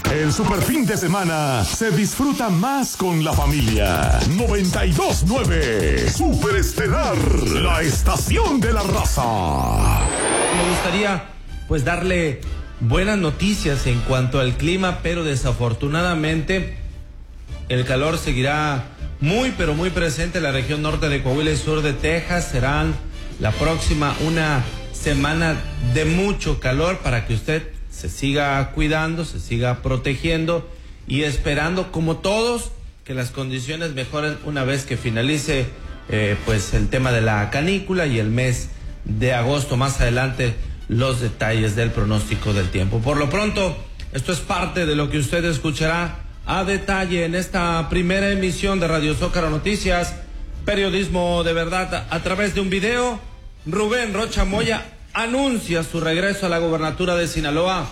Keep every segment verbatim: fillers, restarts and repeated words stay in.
El super fin de semana se disfruta más con la familia. noventa y dos nueve Super Estelar, la estación de la raza. Me gustaría pues darle buenas noticias en cuanto al clima, pero desafortunadamente el calor seguirá muy pero muy presente en la región norte de Coahuila y sur de Texas. Serán la próxima una semana de mucho calor para que usted se siga cuidando, se siga protegiendo y esperando, como todos, que las condiciones mejoren una vez que finalice eh, pues el tema de la canícula y el mes de agosto. Más adelante los detalles del pronóstico del tiempo. Por lo pronto, esto es parte de lo que usted escuchará a detalle en esta primera emisión de Radio Zócalo Noticias, periodismo de verdad a través de un video. Rubén Rocha Moya anuncia su regreso a la gobernatura de Sinaloa.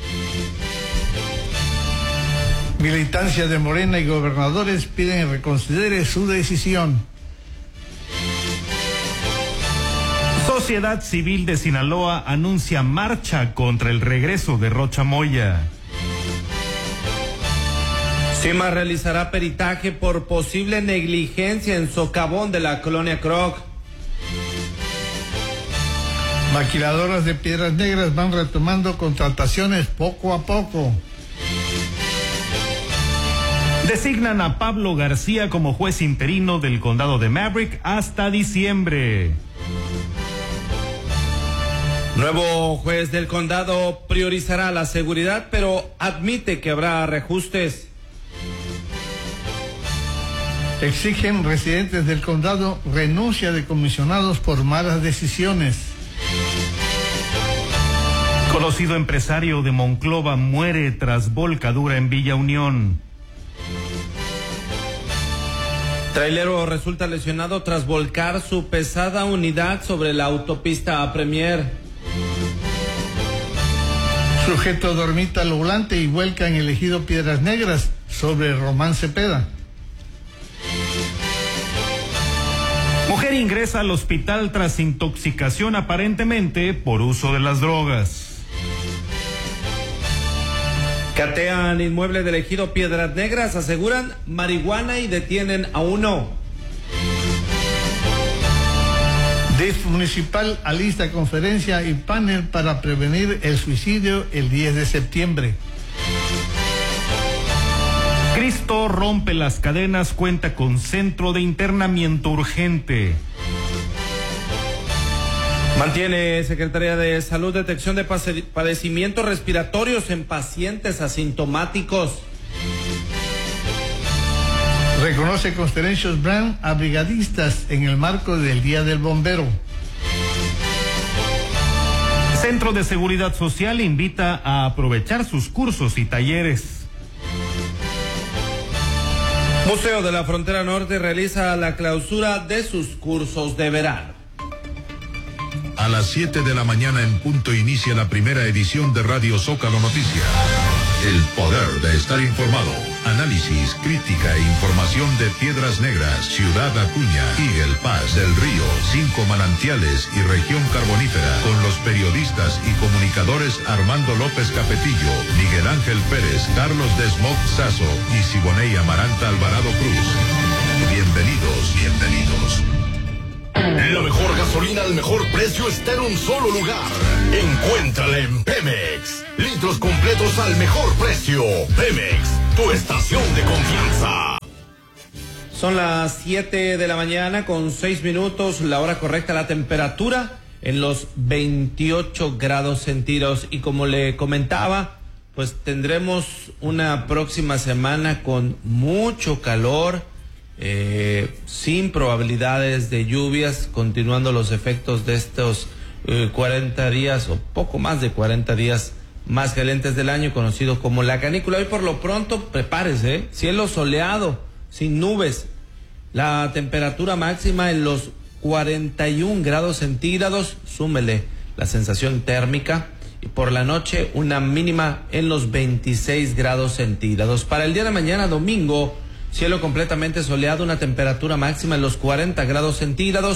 Militancia de Morena y gobernadores piden reconsidere su decisión. Sociedad Civil de Sinaloa anuncia marcha contra el regreso de Rocha Moya. SEMA realizará peritaje por posible negligencia en socavón de la colonia Croc. Maquiladoras de Piedras Negras van retomando contrataciones poco a poco. Designan a Pablo García como juez interino del condado de Maverick hasta diciembre. Nuevo juez del condado priorizará la seguridad, pero admite que habrá reajustes. Exigen residentes del condado renuncia de comisionados por malas decisiones. Conocido empresario de Monclova muere tras volcadura en Villa Unión. Trailero resulta lesionado tras volcar su pesada unidad sobre la autopista Premier. Sujeto dormita al volante y vuelca en el ejido Piedras Negras sobre Román Cepeda. Mujer ingresa al hospital tras intoxicación aparentemente por uso de las drogas. Catean inmueble del ejido Piedras Negras, aseguran marihuana y detienen a uno. D I F municipal alista conferencia y panel para prevenir el suicidio el diez de septiembre. Cristo rompe las cadenas, cuenta con centro de internamiento urgente. Mantiene Secretaría de Salud detección de padecimientos respiratorios en pacientes asintomáticos. Reconoce Constellations Brand a brigadistas en el marco del Día del Bombero. Centro de Seguridad Social invita a aprovechar sus cursos y talleres. Museo de la Frontera Norte realiza la clausura de sus cursos de verano. A las siete de la mañana en punto inicia la primera edición de Radio Zócalo Noticias. El poder de estar informado. Análisis, crítica e información de Piedras Negras, Ciudad Acuña, Eagle Pass, Del Río, Cinco Manantiales y Región Carbonífera. Con los periodistas y comunicadores Armando López Capetillo, Miguel Ángel Pérez, Carlos Desmog Sazo y Siboney Amaranta Alvarado Cruz. Bienvenidos, bienvenidos. La mejor gasolina al mejor precio está en un solo lugar. Encuéntrala en Pemex. Litros completos al mejor precio. Pemex, tu estación de confianza. Son las siete de la mañana con seis minutos, la hora correcta, la temperatura en los veintiocho grados centígrados. Y como le comentaba, pues tendremos una próxima semana con mucho calor. Eh, sin probabilidades de lluvias, continuando los efectos de estos eh, cuarenta días o poco más de cuarenta días más calientes del año, conocido como la canícula. Hoy por lo pronto prepárese, ¿eh? Cielo soleado, sin nubes, la temperatura máxima en los cuarenta y un grados centígrados, súmele la sensación térmica, y por la noche una mínima en los veintiséis grados centígrados. Para el día de mañana, domingo, cielo completamente soleado, una temperatura máxima en los cuarenta grados centígrados,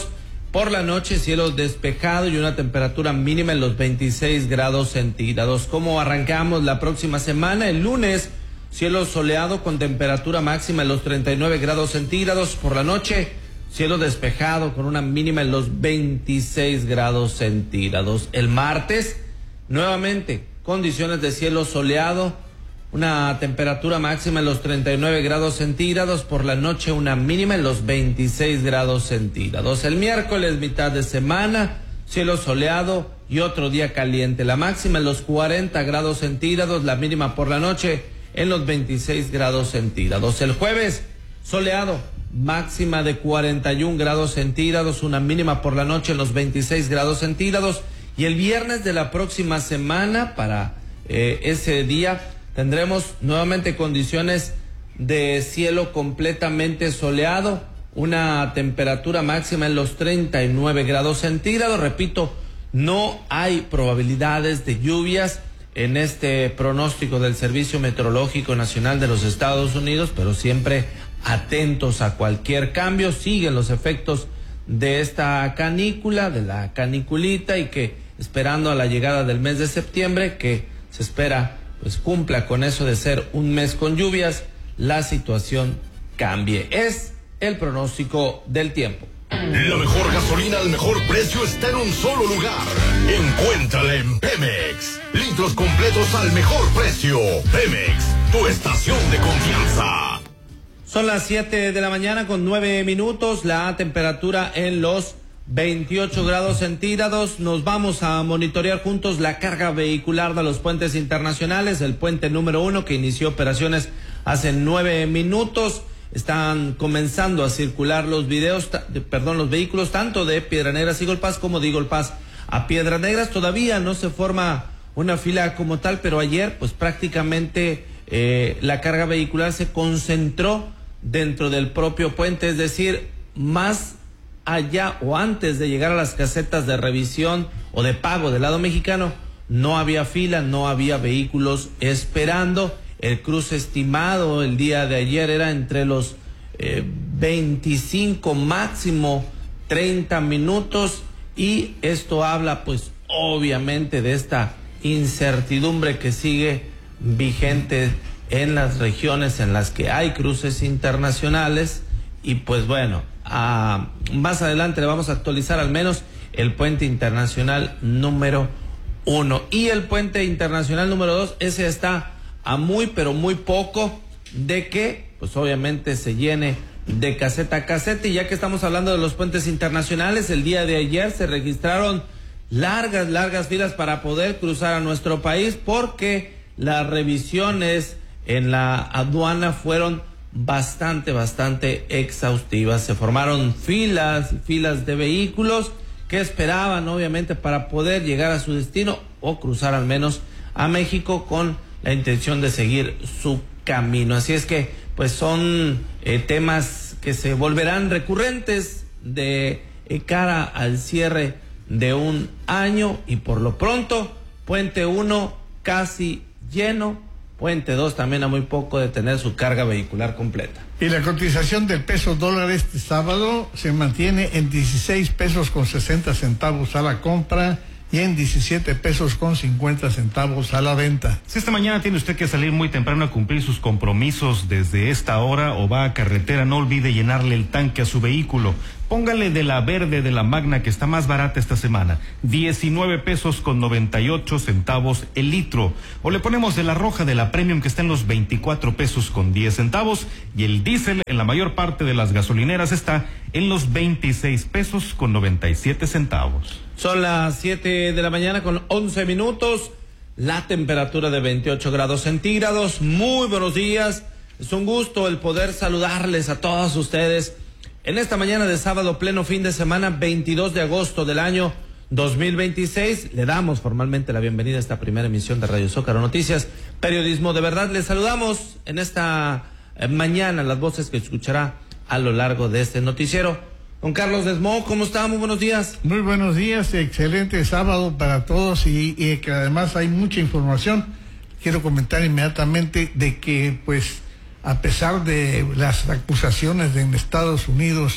Por la noche, cielo despejado y una temperatura mínima en los veintiséis grados centígrados. ¿Cómo arrancamos la próxima semana? El lunes, cielo soleado con temperatura máxima en los treinta y nueve grados centígrados. Por la noche, cielo despejado con una mínima en los veintiséis grados centígrados. El martes, nuevamente, condiciones de cielo soleado, una temperatura máxima en los treinta y nueve grados centígrados. Por la noche, una mínima en los veintiséis grados centígrados. El miércoles, mitad de semana, cielo soleado y otro día caliente. La máxima en los cuarenta grados centígrados, la mínima por la noche en los veintiséis grados centígrados. El jueves, soleado, máxima de cuarenta y un grados centígrados, una mínima por la noche en los veintiséis grados centígrados. Y el viernes de la próxima semana, para eh, ese día, tendremos nuevamente condiciones de cielo completamente soleado, una temperatura máxima en los treinta y nueve grados centígrados. Repito, no hay probabilidades de lluvias en este pronóstico del Servicio Meteorológico Nacional de los Estados Unidos, pero siempre atentos a cualquier cambio. Siguen los efectos de esta canícula, de la caniculita, y que esperando a la llegada del mes de septiembre, que se espera pues cumpla con eso de ser un mes con lluvias, la situación cambie. Es el pronóstico del tiempo. La mejor gasolina al mejor precio está en un solo lugar. Encuéntrala en Pemex. Litros completos al mejor precio. Pemex, tu estación de confianza. Son las siete de la mañana con nueve minutos, la temperatura en los veintiocho grados centígrados. Nos vamos a monitorear juntos la carga vehicular de los puentes internacionales. El puente número uno, que inició operaciones hace nueve minutos. Están comenzando a circular los videos, perdón, los vehículos tanto de Piedras Negras a Eagle Pass como de Eagle Pass a Piedras Negras. Todavía no se forma una fila como tal, pero ayer pues prácticamente eh, la carga vehicular se concentró dentro del propio puente, es decir, más allá o antes de llegar a las casetas de revisión o de pago del lado mexicano, no había fila, no había vehículos esperando. El cruce estimado el día de ayer era entre los eh, veinticinco, máximo treinta minutos, y esto habla pues obviamente de esta incertidumbre que sigue vigente en las regiones en las que hay cruces internacionales. Y pues bueno, a, más adelante le vamos a actualizar al menos el puente internacional número uno. Y el puente internacional número dos, ese está a muy pero muy poco de que pues obviamente se llene de caseta a caseta. Y ya que estamos hablando de los puentes internacionales, el día de ayer se registraron largas, largas filas para poder cruzar a nuestro país, porque las revisiones en la aduana fueron bastante, bastante exhaustivas. Se formaron filas, filas de vehículos que esperaban obviamente para poder llegar a su destino o cruzar al menos a México con la intención de seguir su camino. Así es que pues son eh, temas que se volverán recurrentes de eh, cara al cierre de un año. Y por lo pronto, puente uno casi lleno, puente dos también a muy poco de tener su carga vehicular completa. Y la cotización del peso dólar este sábado se mantiene en dieciséis pesos con sesenta centavos a la compra y en diecisiete pesos con cincuenta centavos a la venta. Si esta mañana tiene usted que salir muy temprano a cumplir sus compromisos desde esta hora o va a carretera, no olvide llenarle el tanque a su vehículo. Póngale de la verde de la Magna, que está más barata esta semana, diecinueve pesos con noventa y ocho centavos el litro. O le ponemos de la roja de la Premium, que está en los veinticuatro pesos con diez centavos. Y el diésel en la mayor parte de las gasolineras está en los veintiséis pesos con noventa y siete centavos. Son las siete de la mañana con once minutos. La temperatura de veintiocho grados centígrados. Muy buenos días. Es un gusto el poder saludarles a todos ustedes en esta mañana de sábado, pleno fin de semana, veintidós de agosto del año dos mil veintiséis. Le damos formalmente la bienvenida a esta primera emisión de Radio Zócalo Noticias, periodismo de verdad. Les saludamos en esta eh, mañana, las voces que escuchará a lo largo de este noticiero. Don Carlos Desmo, ¿cómo está? Muy buenos días. Muy buenos días, excelente sábado para todos, y, y que además hay mucha información. Quiero comentar inmediatamente de que, pues, a pesar de las acusaciones de en Estados Unidos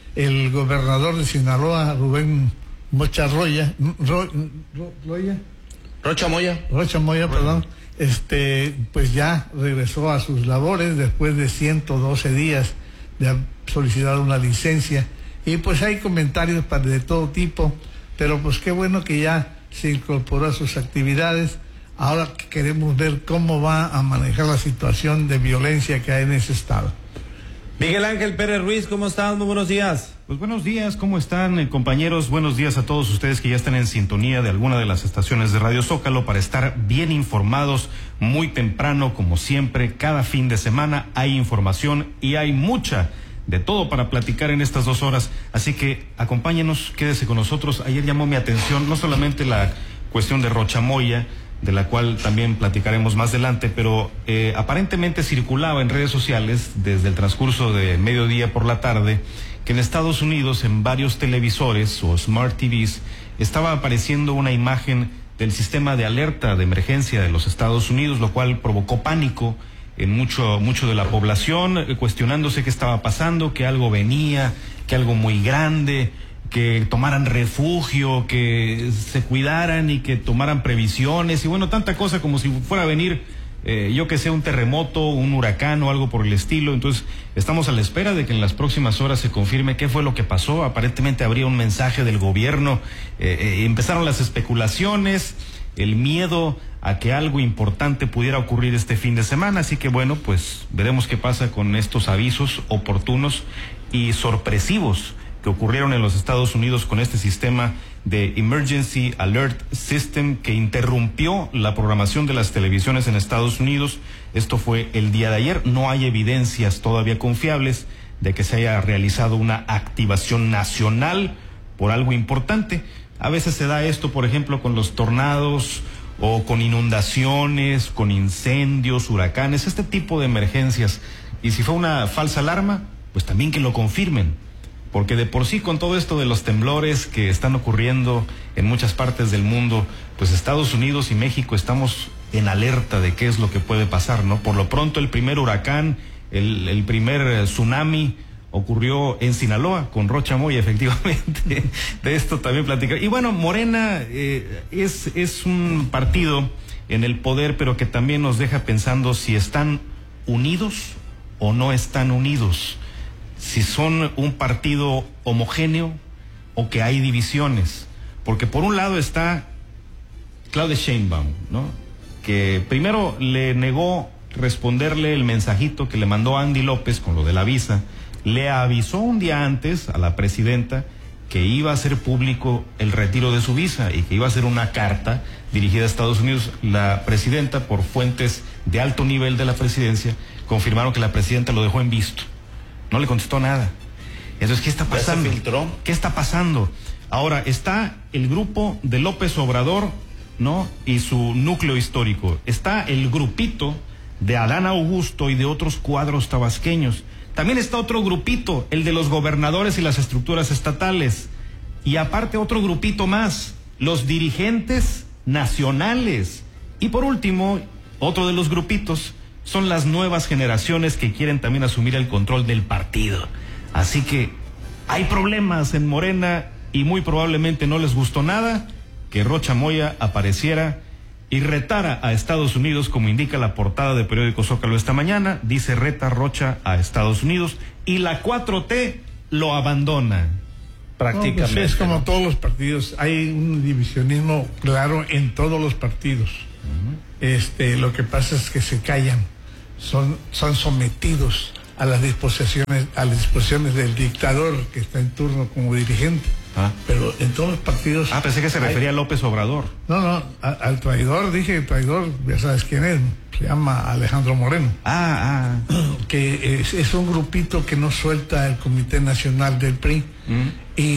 el gobernador de Sinaloa, Rubén Mocha Roya, Ro, Ro, Roya, Rocha Moya. Rocha Moya, perdón, este, pues ya regresó a sus labores después de ciento doce días de haber solicitado una licencia. Y pues hay comentarios para de todo tipo, pero pues qué bueno que ya se incorporó a sus actividades. Ahora queremos ver cómo va a manejar la situación de violencia que hay en ese estado. Miguel Ángel Pérez Ruiz, ¿cómo estás? Muy buenos días. Pues buenos días, ¿cómo están, eh, compañeros? Buenos días a todos ustedes que ya están en sintonía de alguna de las estaciones de Radio Zócalo para estar bien informados muy temprano, como siempre. Cada fin de semana hay información y hay mucha de todo para platicar en estas dos horas. Así que acompáñenos, quédese con nosotros. Ayer llamó mi atención no solamente la cuestión de Rocha Moya, de la cual también platicaremos más adelante, pero eh, aparentemente circulaba en redes sociales desde el transcurso de mediodía por la tarde que en Estados Unidos, en varios televisores o Smart T Vs, estaba apareciendo una imagen del sistema de alerta de emergencia de los Estados Unidos, lo cual provocó pánico en mucho, mucho de la población, eh, cuestionándose qué estaba pasando, que algo venía, que algo muy grande, que tomaran refugio, que se cuidaran y que tomaran previsiones y bueno, tanta cosa como si fuera a venir, eh, yo que sé, un terremoto, un huracán o algo por el estilo. Entonces estamos a la espera de que en las próximas horas se confirme qué fue lo que pasó. Aparentemente habría un mensaje del gobierno, eh, eh, empezaron las especulaciones, el miedo a que algo importante pudiera ocurrir este fin de semana, así que bueno, pues veremos qué pasa con estos avisos oportunos y sorpresivos que ocurrieron en los Estados Unidos con este sistema de Emergency Alert System que interrumpió la programación de las televisiones en Estados Unidos. Esto fue el día de ayer. No hay evidencias todavía confiables de que se haya realizado una activación nacional por algo importante. A veces se da esto, por ejemplo, con los tornados o con inundaciones, con incendios, huracanes, este tipo de emergencias. Y si fue una falsa alarma, pues también que lo confirmen. Porque de por sí con todo esto de los temblores que están ocurriendo en muchas partes del mundo, pues Estados Unidos y México estamos en alerta de qué es lo que puede pasar, ¿no? Por lo pronto el primer huracán, el, el primer tsunami ocurrió en Sinaloa con Rocha Moya, efectivamente. De esto también platicar. Y bueno, Morena eh, es, es un partido en el poder, pero que también nos deja pensando si están unidos o no están unidos. Si son un partido homogéneo o que hay divisiones. Porque por un lado está Claudia Sheinbaum, ¿no? Que primero le negó responderle el mensajito que le mandó Andy López con lo de la visa. Le avisó un día antes a la presidenta que iba a hacer público el retiro de su visa y que iba a ser una carta dirigida a Estados Unidos. La presidenta, por fuentes de alto nivel de la presidencia, confirmaron que la presidenta lo dejó en visto. No le contestó nada. Entonces, ¿qué está pasando? ¿Ya se filtró? ¿Qué está pasando? Ahora, está el grupo de López Obrador, ¿no? Y su núcleo histórico. Está el grupito de Adán Augusto y de otros cuadros tabasqueños. También está otro grupito, el de los gobernadores y las estructuras estatales. Y aparte otro grupito más, los dirigentes nacionales. Y por último, otro de los grupitos son las nuevas generaciones que quieren también asumir el control del partido. Así que hay problemas en Morena y muy probablemente no les gustó nada que Rocha Moya apareciera y retara a Estados Unidos, como indica la portada de Periódico Zócalo esta mañana. Dice: reta Rocha a Estados Unidos, y la cuatro T lo abandona. Prácticamente. No, pues es como ¿no? todos los partidos, hay un divisionismo claro en todos los partidos. Uh-huh. Este, lo que pasa es que se callan, son, son sometidos a las disposiciones, a las disposiciones del dictador que está en turno como dirigente. Ah. Pero en todos los partidos. Ah, pensé que se hay... refería a López Obrador. No, no, a, al traidor, dije el traidor, ya sabes quién es, se llama Alejandro Moreno. Ah, ah. Que es, es un grupito que no suelta el Comité Nacional del P R I. Mm.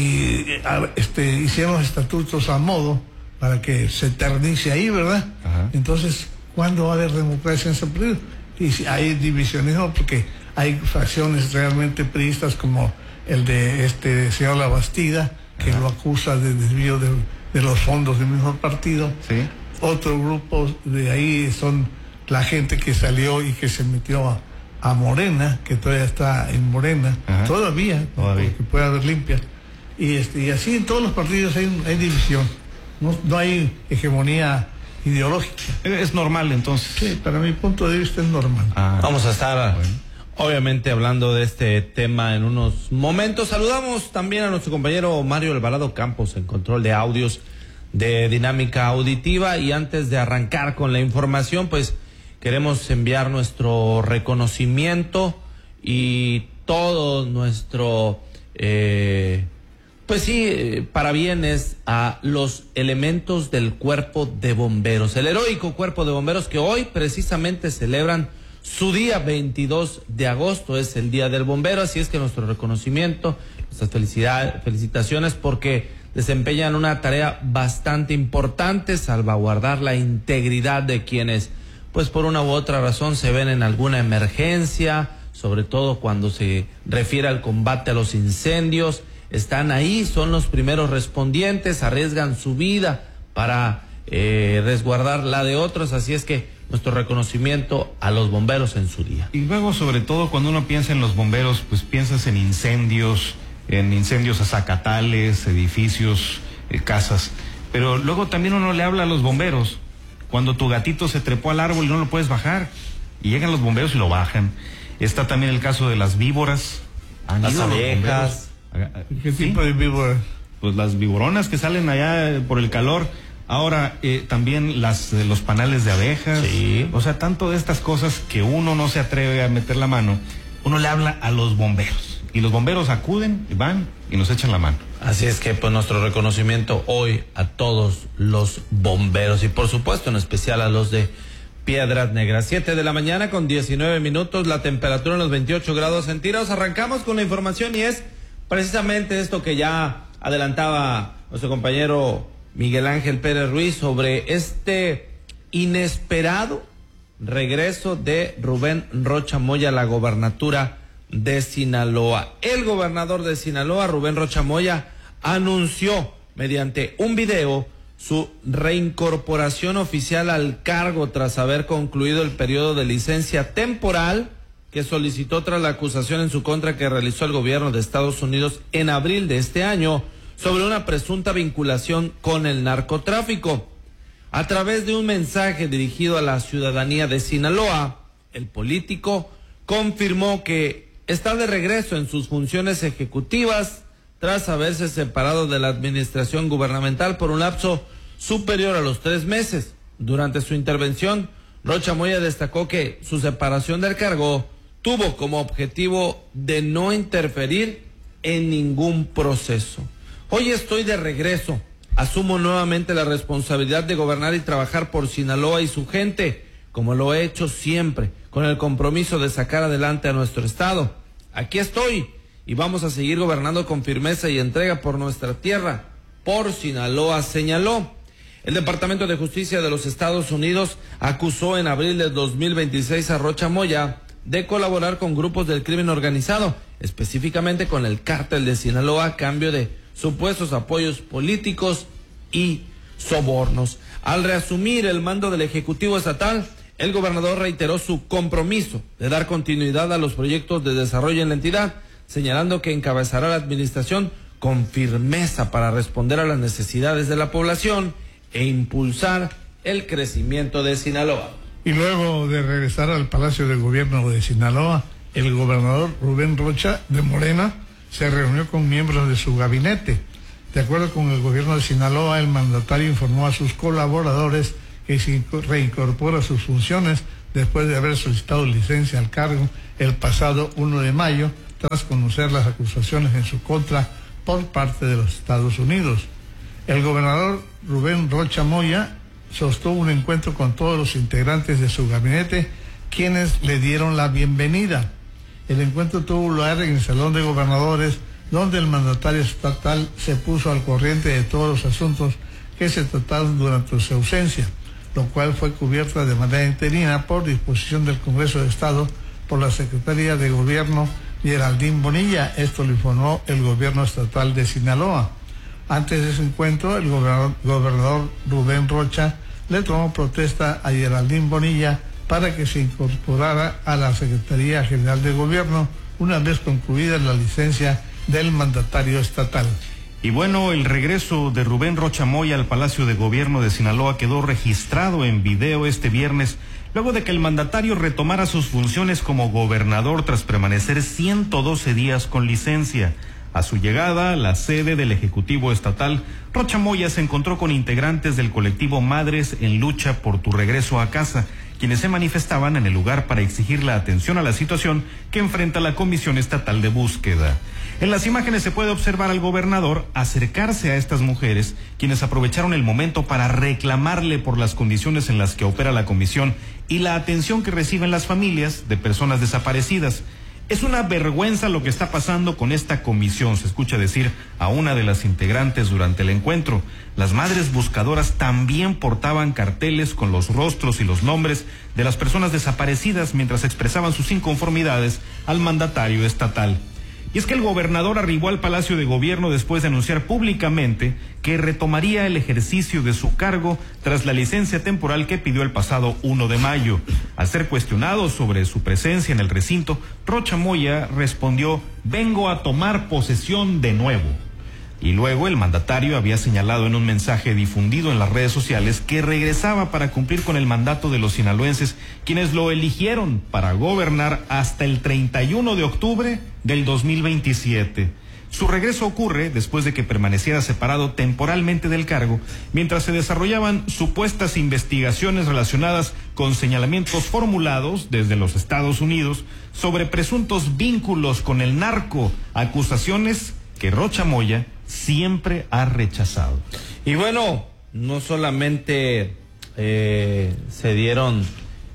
Y a, este, hicieron estatutos a modo para que se eternice ahí, ¿verdad? Ajá. Entonces, ¿cuándo va a haber democracia en ese partido? Y si hay divisionismo, porque hay facciones realmente priistas como el de este señor Labastida, que Ajá. lo acusa de desvío de, de los fondos del mismo partido. Sí. Otro grupo de ahí son la gente que salió y que se metió a, a Morena, que todavía está en Morena, Ajá. todavía, todavía. que pueda haber limpia. Y, este, y así en todos los partidos hay, hay división, no, no hay hegemonía ideológica. Es normal entonces. Sí, para mi punto de vista es normal. Ah, Vamos a estar bueno. obviamente hablando de este tema en unos momentos. Saludamos también a nuestro compañero Mario Alvarado Campos en control de audios de Dinámica Auditiva, y antes de arrancar con la información, pues queremos enviar nuestro reconocimiento y todo nuestro eh, pues sí, parabienes a los elementos del Cuerpo de Bomberos, el heroico Cuerpo de Bomberos, que hoy precisamente celebran su día veintidós de agosto, es el Día del Bombero. Así es que nuestro reconocimiento, nuestras felicidades, felicitaciones, porque desempeñan una tarea bastante importante, salvaguardar la integridad de quienes, pues por una u otra razón, se ven en alguna emergencia, sobre todo cuando se refiere al combate a los incendios. Están ahí, son los primeros respondientes, arriesgan su vida para eh, resguardar la de otros. Así es que nuestro reconocimiento a los bomberos en su día. Y luego, sobre todo, cuando uno piensa en los bomberos, pues piensas en incendios, en incendios a zacatales, edificios, eh, casas. Pero luego también uno le habla a los bomberos cuando tu gatito se trepó al árbol y no lo puedes bajar, y llegan los bomberos y lo bajan. Está también el caso de las víboras. Las abejas. ¿Qué ¿Sí? tipo de víboras? Pues las víboronas que salen allá por el calor. Ahora, eh, también las eh, los panales de abejas. Sí. O sea, tanto de estas cosas que uno no se atreve a meter la mano, uno le habla a los bomberos. Y los bomberos acuden, y van y nos echan la mano. Así es que pues nuestro reconocimiento hoy a todos los bomberos, y por supuesto en especial a los de Piedras Negras. Siete de la mañana con diecinueve minutos, la temperatura en los veintiocho grados centígrados. Arrancamos con la información, y es precisamente esto que ya adelantaba nuestro compañero Miguel Ángel Pérez Ruiz sobre este inesperado regreso de Rubén Rocha Moya a la gobernatura de Sinaloa. El gobernador de Sinaloa, Rubén Rocha Moya, anunció mediante un video su reincorporación oficial al cargo tras haber concluido el periodo de licencia temporal que solicitó tras la acusación en su contra que realizó el gobierno de Estados Unidos en abril de este año sobre una presunta vinculación con el narcotráfico. A través de un mensaje dirigido a la ciudadanía de Sinaloa, el político confirmó que está de regreso en sus funciones ejecutivas tras haberse separado de la administración gubernamental por un lapso superior a los tres meses. Durante su intervención, Rocha Moya destacó que su separación del cargo tuvo como objetivo de no interferir en ningún proceso. Hoy estoy de regreso, asumo nuevamente la responsabilidad de gobernar y trabajar por Sinaloa y su gente, como lo he hecho siempre, con el compromiso de sacar adelante a nuestro estado. Aquí estoy y vamos a seguir gobernando con firmeza y entrega por nuestra tierra, por Sinaloa, señaló. El Departamento de Justicia de los Estados Unidos acusó en abril de dos mil veintiséis a Rocha Moya de colaborar con grupos del crimen organizado, específicamente con el cártel de Sinaloa, a cambio de supuestos apoyos políticos y sobornos. Al reasumir el mando del Ejecutivo Estatal, el gobernador reiteró su compromiso de dar continuidad a los proyectos de desarrollo en la entidad, señalando que encabezará la administración con firmeza para responder a las necesidades de la población e impulsar el crecimiento de Sinaloa. Y luego de regresar al Palacio de Gobierno de Sinaloa, el gobernador Rubén Rocha de Morena se reunió con miembros de su gabinete. De acuerdo con el gobierno de Sinaloa, el mandatario informó a sus colaboradores que se reincorpora a sus funciones después de haber solicitado licencia al cargo el pasado uno de mayo, tras conocer las acusaciones en su contra por parte de los Estados Unidos. El gobernador Rubén Rocha Moya sostuvo un encuentro con todos los integrantes de su gabinete, quienes le dieron la bienvenida. El encuentro tuvo lugar en el Salón de Gobernadores, donde el mandatario estatal se puso al corriente de todos los asuntos que se trataron durante su ausencia, lo cual fue cubierta de manera interina por disposición del Congreso de Estado por la Secretaría de Gobierno Geraldine Bonilla. Esto lo informó el gobierno estatal de Sinaloa. Antes de ese encuentro, el gobernador, gobernador Rubén Rocha le tomó protesta a Geraldine Bonilla para que se incorporara a la Secretaría General de Gobierno una vez concluida la licencia del mandatario estatal. Y bueno, el regreso de Rubén Rocha Moya al Palacio de Gobierno de Sinaloa quedó registrado en video este viernes, luego de que el mandatario retomara sus funciones como gobernador tras permanecer ciento doce días con licencia. A su llegada a la sede del Ejecutivo Estatal, Rocha Moya se encontró con integrantes del colectivo Madres en Lucha por tu Regreso a Casa, quienes se manifestaban en el lugar para exigir la atención a la situación que enfrenta la Comisión Estatal de Búsqueda. En las imágenes se puede observar al gobernador acercarse a estas mujeres, quienes aprovecharon el momento para reclamarle por las condiciones en las que opera la comisión y la atención que reciben las familias de personas desaparecidas. Es una vergüenza lo que está pasando con esta comisión, se escucha decir a una de las integrantes durante el encuentro. Las madres buscadoras también portaban carteles con los rostros y los nombres de las personas desaparecidas mientras expresaban sus inconformidades al mandatario estatal. Y es que el gobernador arribó al Palacio de Gobierno después de anunciar públicamente que retomaría el ejercicio de su cargo tras la licencia temporal que pidió el pasado uno de mayo. Al ser cuestionado sobre su presencia en el recinto, Rocha Moya respondió: vengo a tomar posesión de nuevo. Y luego el mandatario había señalado en un mensaje difundido en las redes sociales que regresaba para cumplir con el mandato de los sinaloenses, quienes lo eligieron para gobernar hasta el treinta y uno de octubre del dos mil veintisiete. Su regreso ocurre después de que permaneciera separado temporalmente del cargo, mientras se desarrollaban supuestas investigaciones relacionadas con señalamientos formulados desde los Estados Unidos sobre presuntos vínculos con el narco, acusaciones que Rocha Moya siempre ha rechazado. Y bueno, no solamente eh, se dieron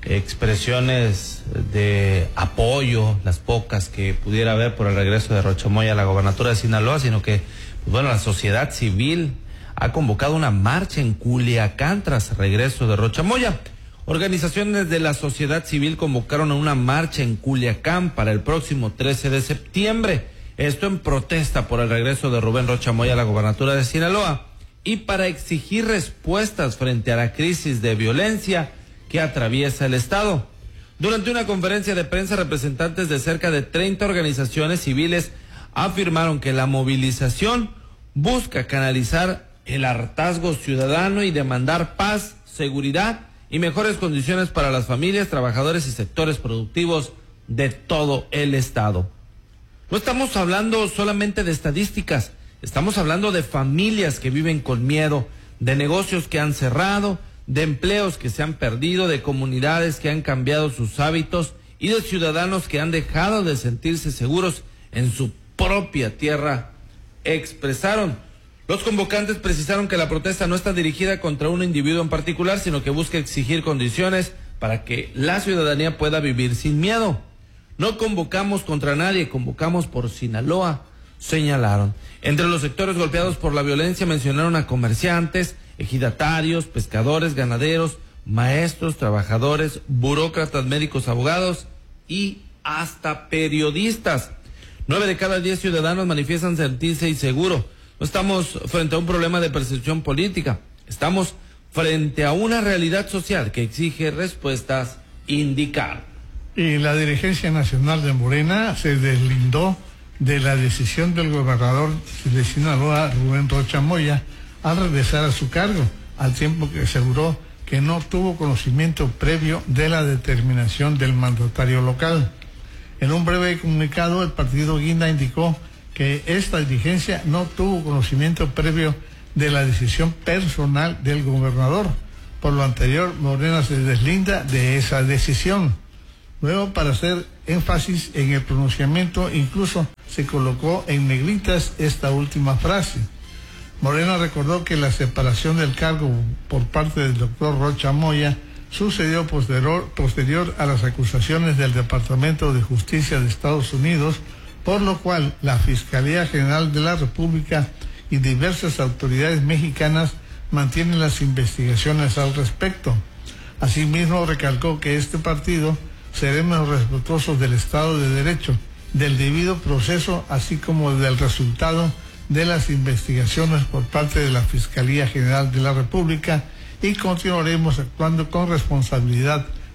expresiones de apoyo, las pocas que pudiera haber por el regreso de Rocha Moya a la gobernatura de Sinaloa, sino que, pues bueno, la sociedad civil ha convocado una marcha en Culiacán tras el regreso de Rocha Moya. Organizaciones de la sociedad civil convocaron a una marcha en Culiacán para el próximo trece de septiembre. Esto en protesta por el regreso de Rubén Rocha Moya a la gobernatura de Sinaloa y para exigir respuestas frente a la crisis de violencia que atraviesa el estado. Durante una conferencia de prensa, representantes de cerca de treinta organizaciones civiles afirmaron que la movilización busca canalizar el hartazgo ciudadano y demandar paz, seguridad y mejores condiciones para las familias, trabajadores y sectores productivos de todo el estado. No estamos hablando solamente de estadísticas, estamos hablando de familias que viven con miedo, de negocios que han cerrado, de empleos que se han perdido, de comunidades que han cambiado sus hábitos y de ciudadanos que han dejado de sentirse seguros en su propia tierra, expresaron. Los convocantes precisaron que la protesta no está dirigida contra un individuo en particular, sino que busca exigir condiciones para que la ciudadanía pueda vivir sin miedo. No convocamos contra nadie, convocamos por Sinaloa, señalaron. Entre los sectores golpeados por la violencia mencionaron a comerciantes, ejidatarios, pescadores, ganaderos, maestros, trabajadores, burócratas, médicos, abogados y hasta periodistas. Nueve de cada diez ciudadanos manifiestan sentirse inseguros. No estamos frente a un problema de percepción política, estamos frente a una realidad social que exige respuestas indicadas. Y la dirigencia nacional de Morena se deslindó de la decisión del gobernador de Sinaloa, Rubén Rocha Moya, al regresar a su cargo, al tiempo que aseguró que no tuvo conocimiento previo de la determinación del mandatario local. En un breve comunicado, el partido Guinda indicó que esta dirigencia no tuvo conocimiento previo de la decisión personal del gobernador. Por lo anterior, Morena se deslinda de esa decisión. Luego, para hacer énfasis en el pronunciamiento, incluso se colocó en negritas esta última frase. Morena recordó que la separación del cargo por parte del doctor Rocha Moya sucedió posterior, posterior a las acusaciones del Departamento de Justicia de Estados Unidos, por lo cual la Fiscalía General de la República y diversas autoridades mexicanas mantienen las investigaciones al respecto. Asimismo, recalcó que este partido seremos respetuosos del Estado de Derecho, del debido proceso, así como del resultado de las investigaciones por parte de la Fiscalía General de la República, y continuaremos actuando con responsabilidad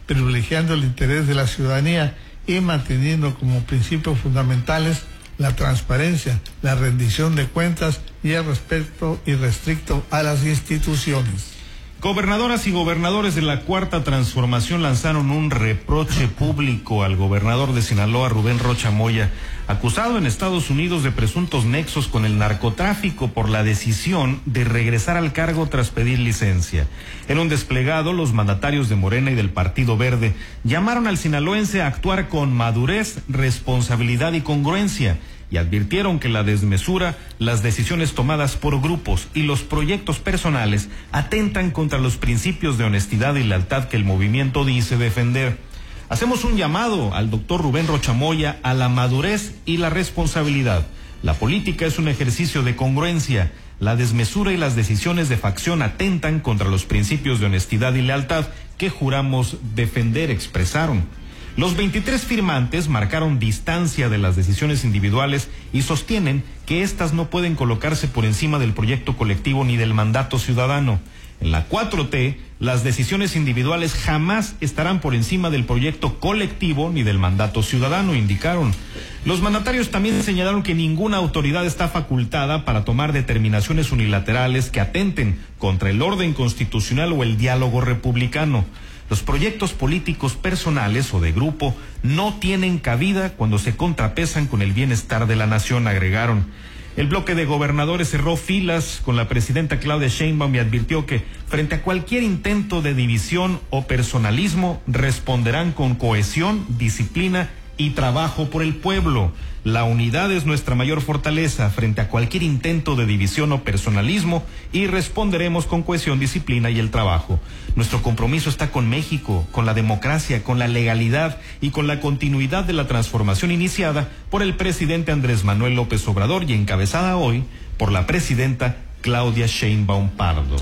privilegiando el interés de la ciudadanía y manteniendo como principios fundamentales la transparencia, la rendición de cuentas y el respeto irrestricto a las instituciones. Gobernadoras y gobernadores de la Cuarta Transformación lanzaron un reproche público al gobernador de Sinaloa, Rubén Rocha Moya, acusado en Estados Unidos de presuntos nexos con el narcotráfico por la decisión de regresar al cargo tras pedir licencia. En un desplegado, los mandatarios de Morena y del Partido Verde llamaron al sinaloense a actuar con madurez, responsabilidad y congruencia, y advirtieron que la desmesura, las decisiones tomadas por grupos y los proyectos personales atentan contra los principios de honestidad y lealtad que el movimiento dice defender. Hacemos un llamado al doctor Rubén Rocha Moya a la madurez y la responsabilidad. La política es un ejercicio de congruencia. La desmesura y las decisiones de facción atentan contra los principios de honestidad y lealtad que juramos defender, expresaron. Los veintitrés firmantes marcaron distancia de las decisiones individuales y sostienen que éstas no pueden colocarse por encima del proyecto colectivo ni del mandato ciudadano. En la cuatro T, las decisiones individuales jamás estarán por encima del proyecto colectivo ni del mandato ciudadano, indicaron. Los mandatarios también señalaron que ninguna autoridad está facultada para tomar determinaciones unilaterales que atenten contra el orden constitucional o el diálogo republicano. Los proyectos políticos personales o de grupo no tienen cabida cuando se contrapesan con el bienestar de la nación, agregaron. El bloque de gobernadores cerró filas con la presidenta Claudia Sheinbaum y advirtió que frente a cualquier intento de división o personalismo responderán con cohesión, disciplina y trabajo por el pueblo. La unidad es nuestra mayor fortaleza frente a cualquier intento de división o personalismo y responderemos con cohesión, disciplina y el trabajo. Nuestro compromiso está con México, con la democracia, con la legalidad y con la continuidad de la transformación iniciada por el presidente Andrés Manuel López Obrador y encabezada hoy por la presidenta Claudia Sheinbaum Pardo.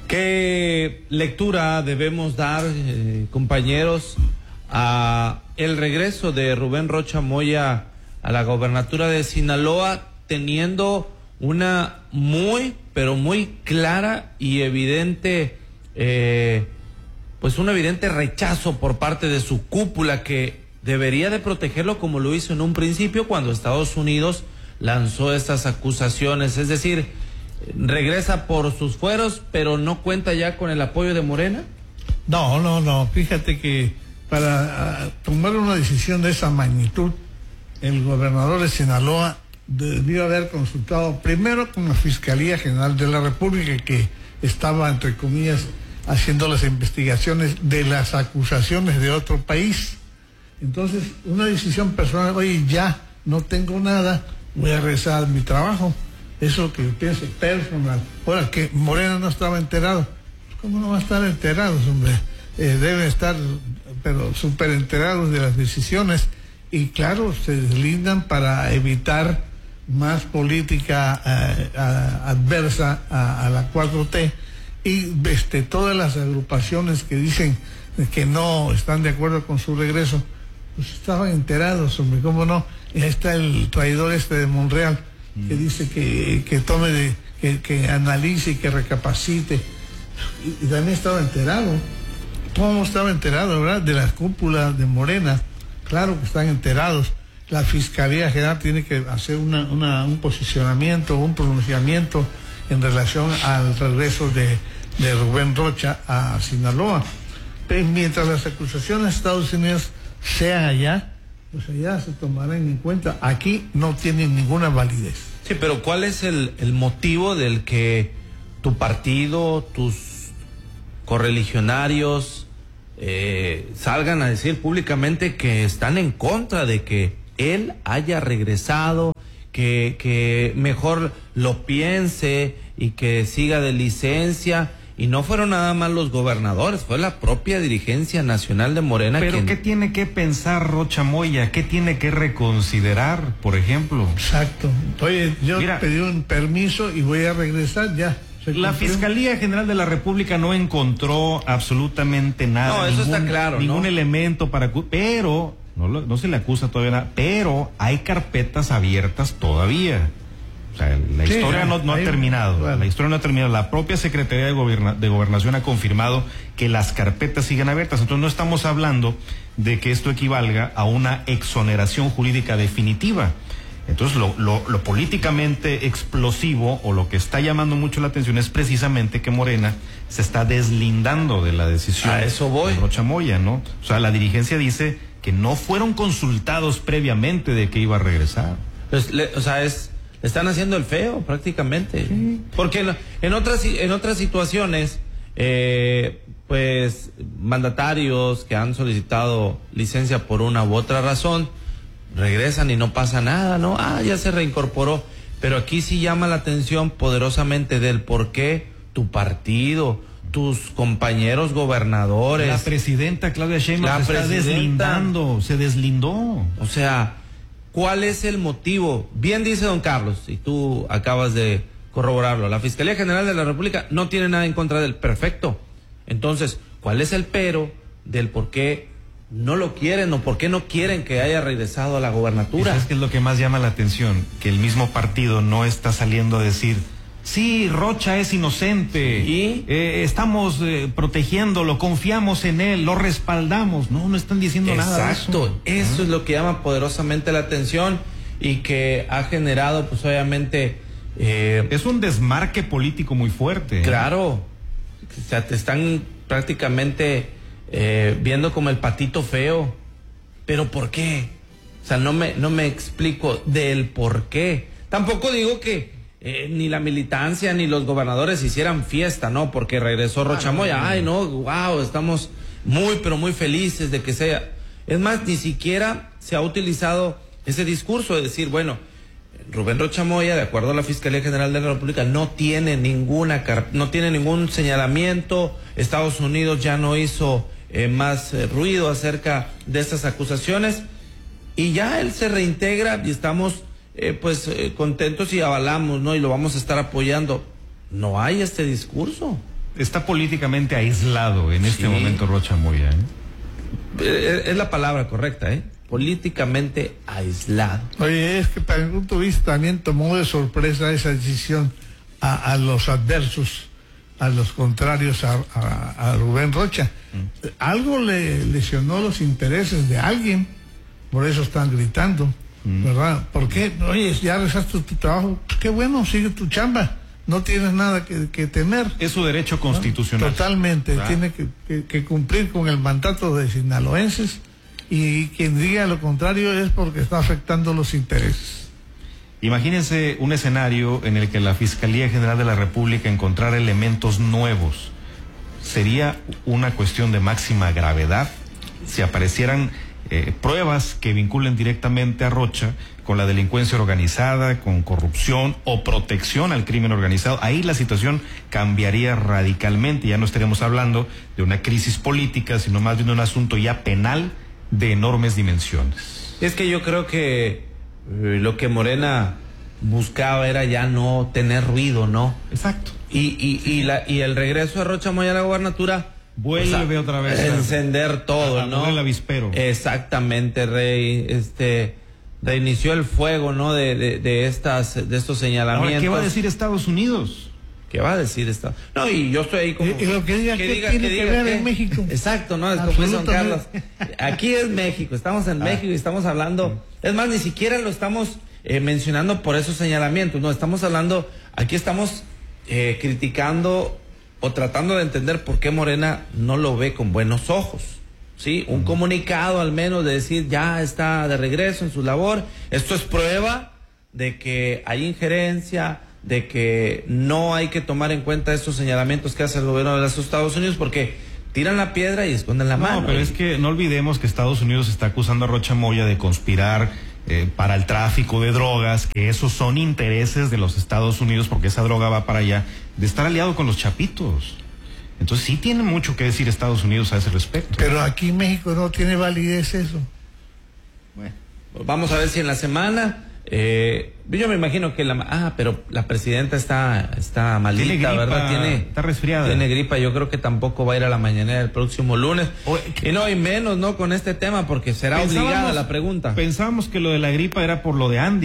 ¿Qué lectura debemos dar, eh, compañeros, a el regreso de Rubén Rocha Moya a la gobernatura de Sinaloa, teniendo una muy, pero muy clara y evidente, eh, pues un evidente rechazo por parte de su cúpula, que debería de protegerlo como lo hizo en un principio cuando Estados Unidos lanzó estas acusaciones? Es decir, regresa por sus fueros, pero no cuenta ya con el apoyo de Morena. No, no, no, fíjate que para uh, tomar una decisión de esa magnitud, el gobernador de Sinaloa debió haber consultado primero con la Fiscalía General de la República, que estaba, entre comillas, haciendo las investigaciones de las acusaciones de otro país. Entonces, una decisión personal, oye, ya no tengo nada, voy a regresar a mi trabajo. Eso es lo que yo pienso, personal. Ahora, que Morena no estaba enterado. ¿Cómo no va a estar enterados, hombre? Eh, deben estar, pero súper enterados de las decisiones. Y claro, se deslindan para evitar más política eh, a, adversa a, a la cuatro T. Y este, todas las agrupaciones que dicen que no están de acuerdo con su regreso, pues estaban enterados, hombre, ¿cómo no? Y ahí está el traidor este de Monreal, que dice que, que tome, de, que, que analice y que recapacite. Y, y también estaba enterado. ¿Cómo estaba enterado, verdad? De las cúpulas de Morena. Claro que están enterados. La Fiscalía General tiene que hacer una, una, un posicionamiento, un pronunciamiento en relación al regreso de, de Rubén Rocha a Sinaloa. Pero mientras las acusaciones de Estados Unidos sean allá, pues allá se tomarán en cuenta. Aquí no tienen ninguna validez. Sí, pero ¿cuál es el, el motivo del que tu partido, tus correligionarios eh, salgan a decir públicamente que están en contra de que él haya regresado, que, que mejor lo piense y que siga de licencia? Y no fueron nada más los gobernadores, fue la propia dirigencia nacional de Morena. Pero quien... ¿qué tiene que pensar Rocha Moya? ¿Qué tiene que reconsiderar, por ejemplo? Exacto. Oye, yo Mira, pedí un permiso y voy a regresar ya. La Fiscalía General de la República no encontró absolutamente nada. No, eso ningún, está claro, ningún ¿no? elemento para... Pero, no, lo, no se le acusa todavía nada, pero hay carpetas abiertas todavía. O sea, la Sí, historia no, no ha ahí, terminado. bueno. La historia no ha terminado. La propia Secretaría de, Goberna, de Gobernación ha confirmado que las carpetas siguen abiertas. Entonces no estamos hablando de que esto equivalga a una exoneración jurídica definitiva. Entonces lo, lo, lo políticamente explosivo o lo que está llamando mucho la atención es precisamente que Morena se está deslindando de la decisión A eso voy. de Rocha Moya, ¿no? O sea, la dirigencia dice que no fueron consultados previamente de que iba a regresar. Pues, le, o sea, es, le están haciendo el feo prácticamente. Sí. Porque en, en otras en otras situaciones, eh, pues mandatarios que han solicitado licencia por una u otra razón regresan y no pasa nada, ¿no? Ah, ya se reincorporó. Pero aquí sí llama la atención poderosamente del por qué tu partido, tus compañeros gobernadores. La presidenta Claudia Sheinbaum se está deslindando, se deslindó. O sea, ¿cuál es el motivo? Bien dice don Carlos, y tú acabas de corroborarlo. La Fiscalía General de la República no tiene nada en contra del perfecto. Entonces, ¿cuál es el pero del por qué no lo quieren o por qué no quieren que haya regresado a la gobernatura? ¿Sabes qué es lo que más llama la atención? Que el mismo partido no está saliendo a decir, sí, Rocha es inocente, ¿Y? eh, estamos eh, protegiéndolo, confiamos en él, lo respaldamos. No, no están diciendo nada de eso. Exacto, eso es lo que llama poderosamente la atención y que ha generado, pues obviamente... Eh, es un desmarque político muy fuerte. Claro, o sea, te están prácticamente... Eh, viendo como el patito feo. ¿Pero por qué? O sea, no me, no me explico del por qué. Tampoco digo que eh, ni la militancia ni los gobernadores hicieran fiesta, ¿no? Porque regresó Rocha Moya. Ay, no, wow, estamos muy, pero muy felices de que sea. Es más, ni siquiera se ha utilizado ese discurso de decir, bueno, Rubén Rocha Moya, de acuerdo a la Fiscalía General de la República, no tiene ninguna, no tiene ningún señalamiento. Estados Unidos ya no hizo Eh, más eh, ruido acerca de estas acusaciones y ya él se reintegra y estamos eh, pues eh, contentos y avalamos, ¿no? Y lo vamos a estar apoyando. No hay este discurso. Está políticamente aislado en este Sí. momento Rocha Moya, ¿eh? Eh, es la palabra correcta, ¿eh? Políticamente aislado. Oye, es que para mi punto de vista también tomó de sorpresa esa decisión a, a los adversos, a los contrarios a, a, a Rubén Rocha. Mm. Algo le lesionó los intereses de alguien, por eso están gritando, mm. ¿verdad? ¿Por qué? Oye, ya rezaste tu trabajo, pues qué bueno, sigue tu chamba, no tienes nada que, que temer. Es su derecho constitucional. ¿No? Totalmente, ¿verdad? Tiene que, que, que cumplir con el mandato de sinaloenses y quien diga lo contrario es porque está afectando los intereses. Imagínense un escenario en el que la Fiscalía General de la República encontrara elementos nuevos. Sería una cuestión de máxima gravedad si aparecieran eh, pruebas que vinculen directamente a Rocha con la delincuencia organizada, con corrupción o protección al crimen organizado. Ahí la situación cambiaría radicalmente. Ya no estaríamos hablando de una crisis política, sino más bien de un asunto ya penal de enormes dimensiones. Es que yo creo que lo que Morena buscaba era ya no tener ruido, ¿no? Exacto. Y, y, y, la, y el regreso de Rocha Moya a la gobernatura vuelve o sea, otra vez a encender todo, a, ¿no? El avispero. Exactamente, Rey. Este reinició el fuego, ¿no? De, de, de estas, de estos señalamientos. Ahora, ¿qué va a decir Estados Unidos? ¿Qué va a decir esta? No, y yo estoy ahí como... Y, y lo que diga, que ¿qué diga, tiene que, que diga, ver ¿qué? en México? Exacto, ¿no? Es como dice don Carlos. Aquí es México, estamos en ah. México y estamos hablando... Es más, ni siquiera lo estamos eh, mencionando por esos señalamientos, no, estamos hablando... Aquí estamos eh, criticando o tratando de entender por qué Morena no lo ve con buenos ojos, ¿sí? Un uh-huh. comunicado al menos de decir, ya está de regreso en su labor. Esto es prueba de que hay injerencia, de que no hay que tomar en cuenta estos señalamientos que hace el gobierno de los Estados Unidos porque tiran la piedra y esconden la no, mano. No, pero y... es que no olvidemos que Estados Unidos está acusando a Rocha Moya de conspirar eh, para el tráfico de drogas, que esos son intereses de los Estados Unidos porque esa droga va para allá, de estar aliado con los chapitos. Entonces sí tiene mucho que decir Estados Unidos a ese respecto. Pero aquí en México no tiene validez eso. Bueno, vamos a ver si en la semana... Eh, yo me imagino que la ah, pero la presidenta está está malita, tiene gripa, ¿verdad? Tiene está resfriada. Tiene gripa, yo creo que tampoco va a ir a la mañanera el próximo lunes. O, y no, y menos, ¿no? Con este tema, porque será obligada la pregunta. Pensábamos que lo de la gripa era por lo de Andy,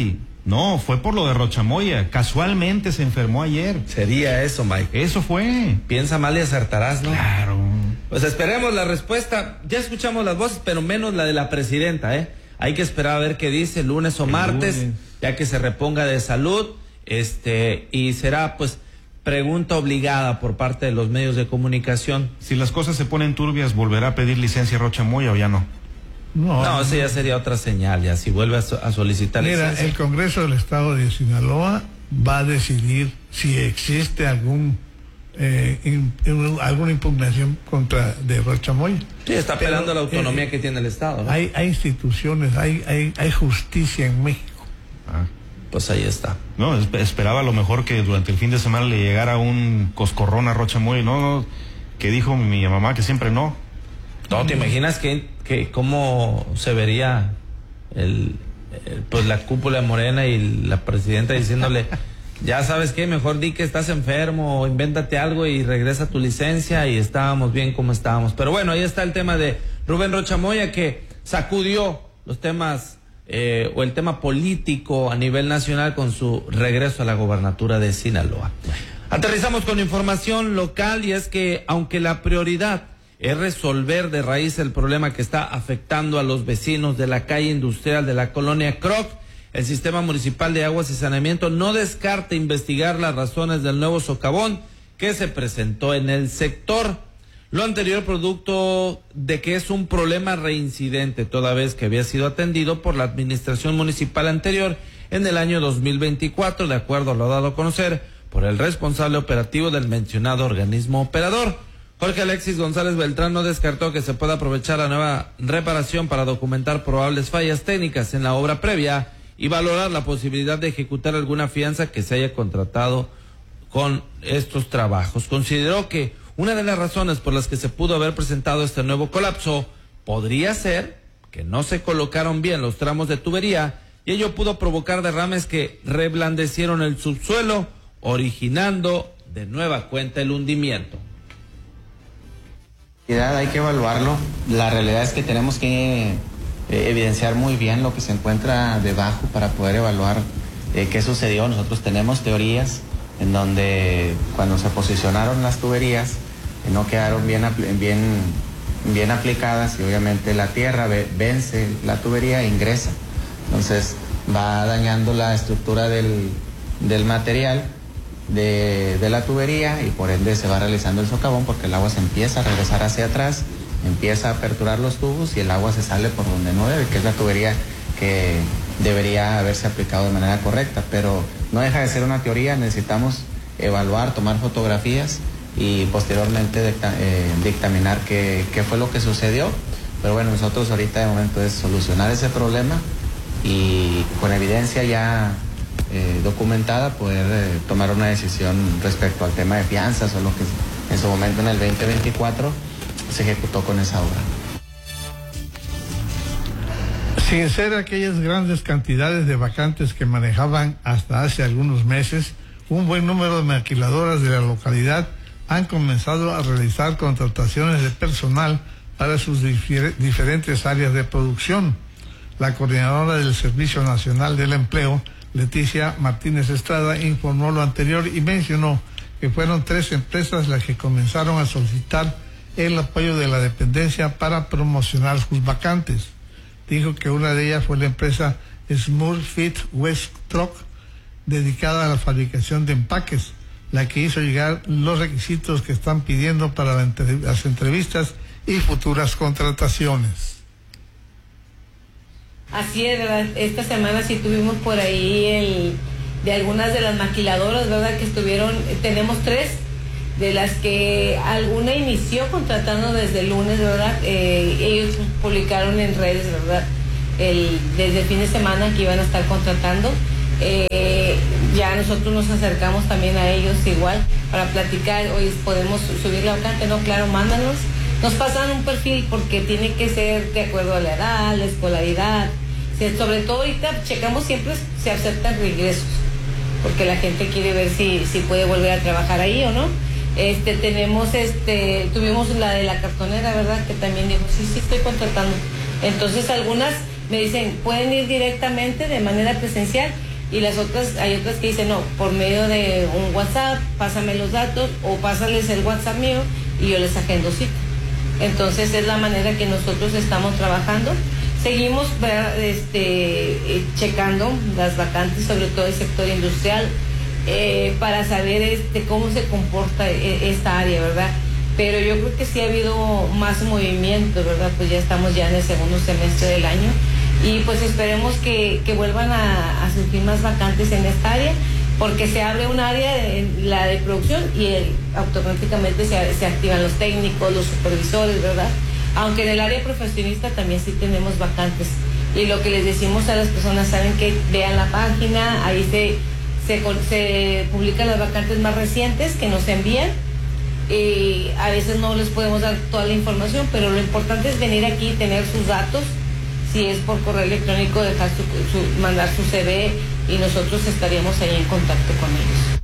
No, fue por lo de Rochamoya. Casualmente se enfermó ayer. Sería eso, Mike. Eso fue. Piensa mal y acertarás, ¿no? Claro. Pues esperemos la respuesta. Ya escuchamos las voces, pero menos la de la presidenta, ¿eh? Hay que esperar a ver qué dice lunes o martes, lunes. Ya que se reponga de salud. Este, y será, pues, pregunta obligada por parte de los medios de comunicación. Si las cosas se ponen turbias, ¿volverá a pedir licencia Rochamoya o ya no? No, no, eso ya sería otra señal, ya si vuelve a, so, a solicitar Mira, licencia. El Congreso del Estado de Sinaloa va a decidir si existe algún eh, in, in, alguna impugnación contra de Rochamoya. Sí, está apelando Pero, a la autonomía eh, que tiene el Estado, ¿no? Hay, hay instituciones, hay, hay, hay justicia en México. Ah, pues ahí está. No, esperaba a lo mejor que durante el fin de semana le llegara un coscorrón a Rochamoya, no, no, que dijo mi mamá que siempre no. No, ¿te imaginas que, que cómo se vería el, el pues la cúpula morena y la presidenta diciéndole, ya sabes qué, mejor di que estás enfermo, o invéntate algo y regresa tu licencia, y estábamos bien como estábamos? Pero bueno, ahí está el tema de Rubén Rochamoya, que sacudió los temas eh, o el tema político a nivel nacional con su regreso a la gobernatura de Sinaloa. Aterrizamos con información local, y es que aunque la prioridad es resolver de raíz el problema que está afectando a los vecinos de la calle industrial de la colonia Croc, el Sistema Municipal de Aguas y Saneamiento no descarta investigar las razones del nuevo socavón que se presentó en el sector. Lo anterior producto de que es un problema reincidente, toda vez que había sido atendido por la administración municipal anterior en el año dos mil veinticuatro, de acuerdo a lo dado a conocer por el responsable operativo del mencionado organismo operador. Jorge Alexis González Beltrán no descartó que se pueda aprovechar la nueva reparación para documentar probables fallas técnicas en la obra previa y valorar la posibilidad de ejecutar alguna fianza que se haya contratado con estos trabajos. Consideró que una de las razones por las que se pudo haber presentado este nuevo colapso podría ser que no se colocaron bien los tramos de tubería, y ello pudo provocar derrames que reblandecieron el subsuelo, originando de nueva cuenta el hundimiento. Hay que evaluarlo. La realidad es que tenemos que eh, evidenciar muy bien lo que se encuentra debajo para poder evaluar eh, qué sucedió. Nosotros tenemos teorías en donde cuando se posicionaron las tuberías eh, no quedaron bien, bien, bien aplicadas, y obviamente la tierra ve, vence la tubería e ingresa. Entonces va dañando la estructura del, del material De, de la tubería, y por ende se va realizando el socavón, porque el agua se empieza a regresar hacia atrás, empieza a aperturar los tubos y el agua se sale por donde no debe, que es la tubería que debería haberse aplicado de manera correcta. Pero no deja de ser una teoría, necesitamos evaluar, tomar fotografías y posteriormente dicta, eh, dictaminar qué, qué fue lo que sucedió. Pero bueno, nosotros ahorita de momento es solucionar ese problema y con evidencia ya Eh, documentada, poder eh, tomar una decisión respecto al tema de fianzas o lo que en su momento en el veinte veinticuatro se ejecutó con esa obra. Sin ser aquellas grandes cantidades de vacantes que manejaban hasta hace algunos meses, un buen número de maquiladoras de la localidad han comenzado a realizar contrataciones de personal para sus difer- diferentes áreas de producción. La coordinadora del Servicio Nacional del Empleo, Leticia Martínez Estrada, informó lo anterior y mencionó que fueron tres empresas las que comenzaron a solicitar el apoyo de la dependencia para promocionar sus vacantes. Dijo que una de ellas fue la empresa Smurfit West Truck, dedicada a la fabricación de empaques, la que hizo llegar los requisitos que están pidiendo para la entre- las entrevistas y futuras contrataciones. Así es, ¿verdad? Esta semana sí tuvimos por ahí el de algunas de las maquiladoras, ¿verdad? Que estuvieron, tenemos tres, de las que alguna inició contratando desde el lunes, ¿verdad? Eh, ellos publicaron en redes, ¿verdad? El, desde el fin de semana que iban a estar contratando. Eh, ya nosotros nos acercamos también a ellos igual para platicar, hoy podemos subir la vacante, no, claro, mándanos. Nos pasan un perfil porque tiene que ser de acuerdo a la edad, la escolaridad. Sobre todo ahorita checamos siempre si aceptan regresos, porque la gente quiere ver si, si puede volver a trabajar ahí o no. Este, tenemos, este, tuvimos la de la cartonera, ¿verdad? Que también dijo, sí, sí, estoy contratando. Entonces algunas me dicen, pueden ir directamente de manera presencial, Y las otras, hay otras que dicen, no, por medio de un WhatsApp, pásame los datos o pásales el WhatsApp mío y yo les agendo cita. Entonces es la manera que nosotros estamos trabajando. Seguimos este, checando las vacantes, sobre todo el sector industrial, eh, para saber este, cómo se comporta esta área, ¿verdad? Pero yo creo que sí ha habido más movimiento, ¿verdad? Pues ya estamos ya en el segundo semestre del año y pues esperemos que, que vuelvan a, a surgir más vacantes en esta área, porque se abre un área, de, la de producción, y el, automáticamente se, se activan los técnicos, los supervisores, ¿verdad? Aunque en el área profesionista también sí tenemos vacantes. Y lo que les decimos a las personas, saben que vean la página, ahí se, se, se publican las vacantes más recientes que nos envían. Y a veces no les podemos dar toda la información, pero lo importante es venir aquí y tener sus datos. Si es por correo electrónico, dejar su, su, mandar su C V y nosotros estaríamos ahí en contacto con ellos.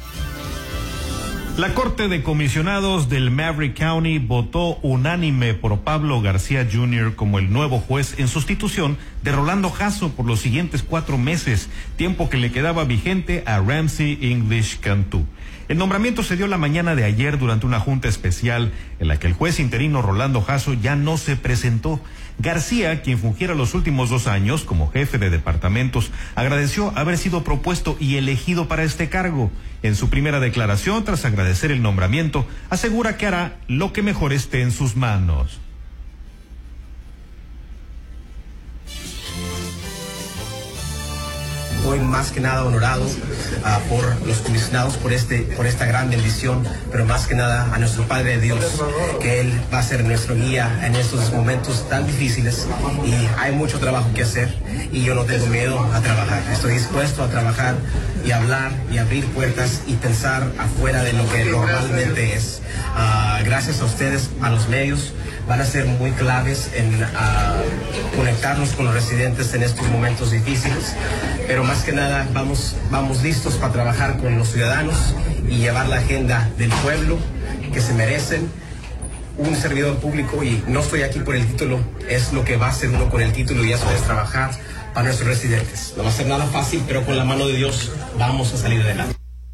La Corte de Comisionados del Maverick County votó unánime por Pablo García junior como el nuevo juez en sustitución de Rolando Jasso por los siguientes cuatro meses, tiempo que le quedaba vigente a Ramsey English Cantú. El nombramiento se dio la mañana de ayer durante una junta especial en la que el juez interino Rolando Jasso ya no se presentó. García, quien fungiera los últimos dos años como jefe de departamentos, agradeció haber sido propuesto y elegido para este cargo. En su primera declaración, tras agradecer el nombramiento, asegura que hará lo que mejor esté en sus manos. Estoy más que nada honorado uh, por los comisionados, por este, por esta gran bendición, pero más que nada a nuestro Padre Dios, que Él va a ser nuestro guía en estos momentos tan difíciles y hay mucho trabajo que hacer y yo no tengo miedo a trabajar. Estoy dispuesto a trabajar y hablar y abrir puertas y pensar afuera de lo que normalmente es. Uh, gracias a ustedes, a los medios, van a ser muy claves en uh, conectarnos con los residentes en estos momentos difíciles, pero más que nada vamos, vamos listos para trabajar con los ciudadanos y llevar la agenda del pueblo que se merecen. Un servidor público, y no estoy aquí por el título, es lo que va a hacer uno con el título, y eso es trabajar para nuestros residentes. No va a ser nada fácil, pero con la mano de Dios vamos a salir adelante.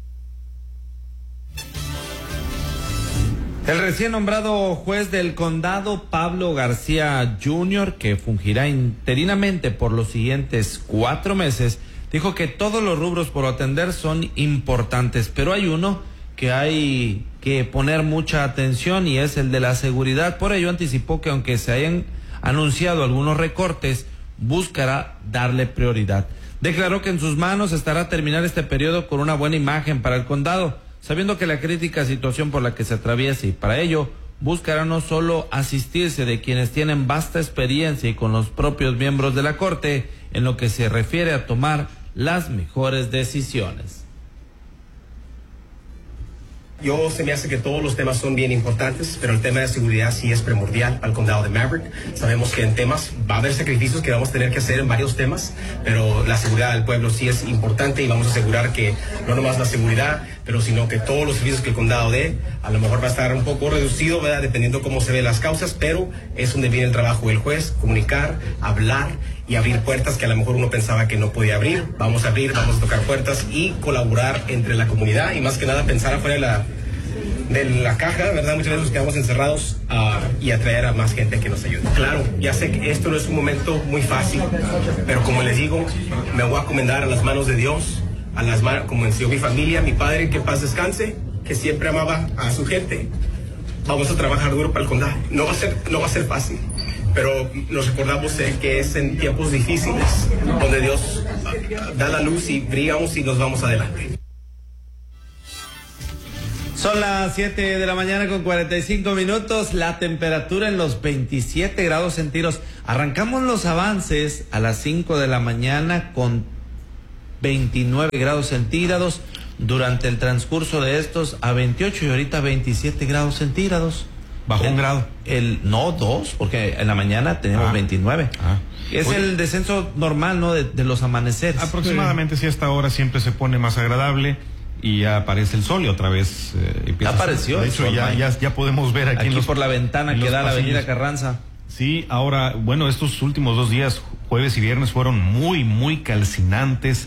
El recién nombrado juez del condado, Pablo García junior, que fungirá interinamente por los siguientes cuatro meses, dijo que todos los rubros por atender son importantes, pero hay uno que hay que poner mucha atención y es el de la seguridad. Por ello anticipó que aunque se hayan anunciado algunos recortes, buscará darle prioridad. Declaró que en sus manos estará terminar este periodo con una buena imagen para el condado, sabiendo que la crítica situación por la que se atraviesa, y para ello buscará no solo asistirse de quienes tienen vasta experiencia y con los propios miembros de la Corte en lo que se refiere a tomar las mejores decisiones. Yo se me hace que todos los temas son bien importantes, pero el tema de seguridad sí es primordial para el condado de Maverick. Sabemos que en temas va a haber sacrificios que vamos a tener que hacer en varios temas, pero la seguridad del pueblo sí es importante y vamos a asegurar que no nomás la seguridad, pero sino que todos los servicios que el condado dé, a lo mejor va a estar un poco reducido, ¿verdad?, dependiendo cómo se ven las causas, pero es donde viene el trabajo del juez: comunicar, hablar y abrir puertas que a lo mejor uno pensaba que no podía abrir. Vamos a abrir, vamos a tocar puertas y colaborar entre la comunidad, y más que nada pensar afuera de la, de la caja, ¿verdad? Muchas veces nos quedamos encerrados uh, y atraer a más gente que nos ayude. Claro, ya sé que esto no es un momento muy fácil, pero como les digo, me voy a encomendar a las manos de Dios, a las manos, como enseñó mi familia, mi padre, que en paz descanse, que siempre amaba a su gente. Vamos a trabajar duro para el condado. No va a ser, no va a ser fácil, pero nos recordamos eh, que es en tiempos difíciles donde Dios da la luz y brillamos y nos vamos adelante. Son las siete de la mañana con cuarenta y cinco minutos, la temperatura en los veintisiete grados centígrados. Arrancamos los avances a las cinco de la mañana con veintinueve grados centígrados, durante el transcurso de estos a veintiocho y ahorita veintisiete grados centígrados. Bajó un grado. El, no, dos, porque en la mañana tenemos ah, veintinueve. Ah. Es Oye, el descenso normal, ¿no?, de, de los amaneceres. Aproximadamente, sí, sí, a esta hora siempre se pone más agradable y ya aparece el sol y otra vez eh, empieza. Ya apareció. De hecho, ya, ya, ya podemos ver aquí, aquí en los, por la ventana que da la avenida Carranza. Sí, ahora, bueno, estos últimos dos días, jueves y viernes, fueron muy, muy calcinantes.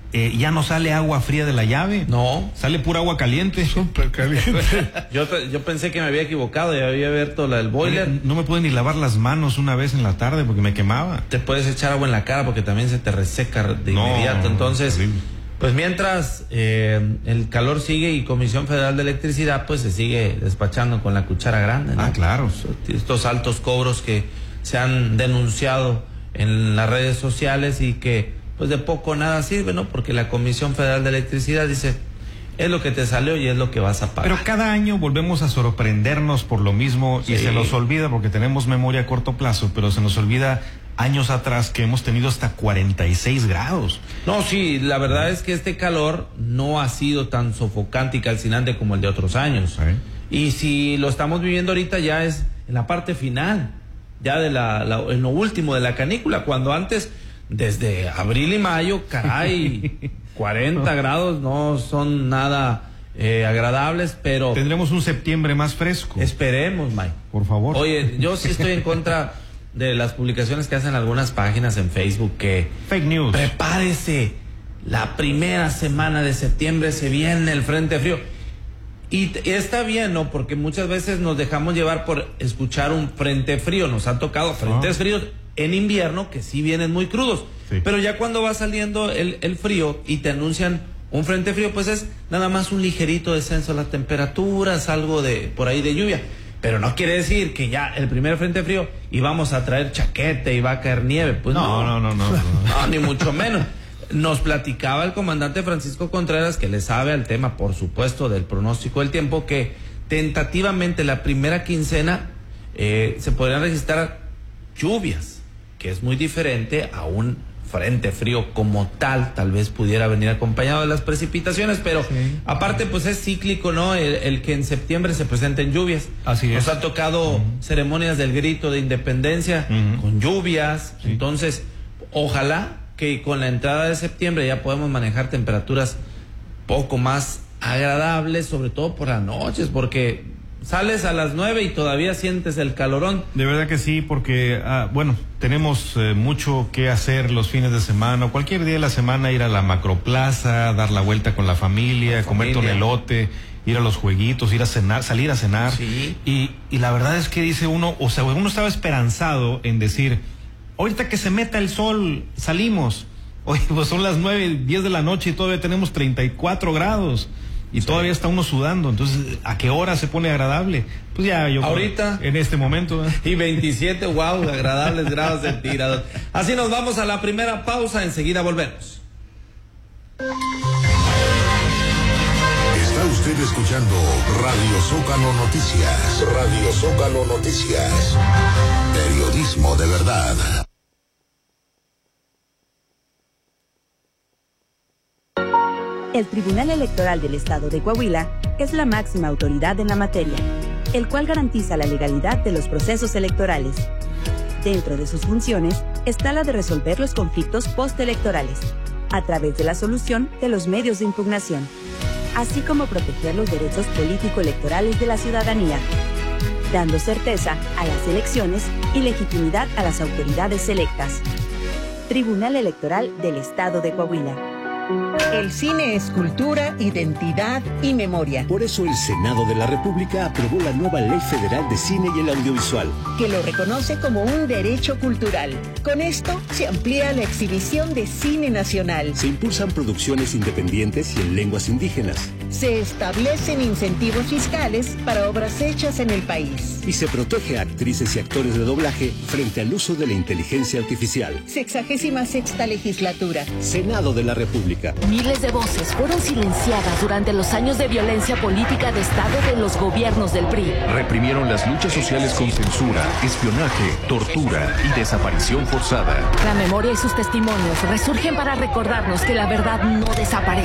eh, ya no sale agua fría de la llave. No. Sale pura agua caliente. Súper caliente. yo, yo pensé que me había equivocado y había abierto la, el boiler. No, no me pude ni lavar las manos una vez en la tarde porque me quemaba. Te puedes echar agua en la cara porque también se te reseca de no, inmediato. Entonces, horrible. pues mientras eh, el calor sigue y Comisión Federal de Electricidad pues se sigue despachando con la cuchara grande, ¿no? Ah, claro. Estos altos cobros que se han denunciado en las redes sociales y que pues de poco nada sirve, ¿no? Porque la Comisión Federal de Electricidad dice, es lo que te salió y es lo que vas a pagar. Pero cada año volvemos a sorprendernos por lo mismo sí. y se nos olvida, porque tenemos memoria a corto plazo, pero se nos olvida años atrás que hemos tenido hasta cuarenta y seis grados. No, sí, la verdad es que este calor no ha sido tan sofocante y calcinante como el de otros años. ¿Sí? Y si lo estamos viviendo ahorita ya es en la parte final, ya de la, la en lo último de la canícula, cuando antes, desde abril y mayo, caray, cuarenta grados no son nada eh, agradables, pero... Tendremos un septiembre más fresco. Esperemos, Mike. Por favor. Oye, yo sí estoy en contra de las publicaciones que hacen algunas páginas en Facebook que... Fake news. Prepárese, la primera semana de septiembre se viene el frente frío. Y, y está bien, ¿no? Porque muchas veces nos dejamos llevar por escuchar un frente frío. Nos han tocado frentes oh. fríos en invierno que sí vienen muy crudos. Sí. Pero ya cuando va saliendo el, el frío y te anuncian un frente frío, pues es nada más un ligerito descenso de las temperaturas, algo de por ahí de lluvia. Pero no quiere decir que ya el primer frente frío y vamos a traer chaqueta y va a caer nieve. Pues no, no, no, no, no, no. no ni mucho menos. Nos platicaba el comandante Francisco Contreras, que le sabe al tema, por supuesto, del pronóstico del tiempo, que tentativamente la primera quincena eh, se podrían registrar lluvias, que es muy diferente a un frente frío como tal. Tal vez pudiera venir acompañado de las precipitaciones, pero sí. aparte pues es cíclico, ¿no? El, el que en septiembre se presenten lluvias. Así Nos es. ha tocado uh-huh. ceremonias del grito de independencia uh-huh. con lluvias, sí. entonces ojalá que con la entrada de septiembre ya podemos manejar temperaturas poco más agradables, sobre todo por las noches, porque sales a las nueve y todavía sientes el calorón. De verdad que sí, porque, ah, bueno, tenemos eh, mucho que hacer los fines de semana, o cualquier día de la semana, ir a la macroplaza, dar la vuelta con la familia, la comer familia. tonelote, ir a los jueguitos, ir a cenar, salir a cenar. Sí. Y, y la verdad es que dice uno, o sea, uno estaba esperanzado en decir, ahorita que se meta el sol, salimos. Oye, pues son las nueve, diez de la noche y todavía tenemos treinta y cuatro grados. Y sí. todavía está uno sudando. Entonces, ¿a qué hora se pone agradable? Pues ya yo... Ahorita. En este momento. ¿eh? Y veintisiete, wow, agradables grados centígrados. Así nos vamos a la primera pausa. Enseguida volvemos. Está usted escuchando Radio Zócalo Noticias. Radio Zócalo Noticias. Periodismo de verdad. El Tribunal Electoral del Estado de Coahuila es la máxima autoridad en la materia, el cual garantiza la legalidad de los procesos electorales. Dentro de sus funciones está la de resolver los conflictos postelectorales, a través de la solución de los medios de impugnación, así como proteger los derechos político-electorales de la ciudadanía, dando certeza a las elecciones y legitimidad a las autoridades electas. Tribunal Electoral del Estado de Coahuila. El cine es cultura, identidad y memoria. Por eso el Senado de la República aprobó la nueva Ley Federal de Cine y el Audiovisual, que lo reconoce como un derecho cultural. Con esto se amplía la exhibición de cine nacional. Se impulsan producciones independientes y en lenguas indígenas. Se establecen incentivos fiscales para obras hechas en el país. Y se protege a actrices y actores de doblaje frente al uso de la inteligencia artificial. Sexagésima sexta legislatura. Senado de la República. Miles de voces fueron silenciadas durante los años de violencia política de Estado de los gobiernos del P R I. Reprimieron las luchas sociales con censura, espionaje, tortura y desaparición forzada. La memoria y sus testimonios resurgen para recordarnos que la verdad no desaparece.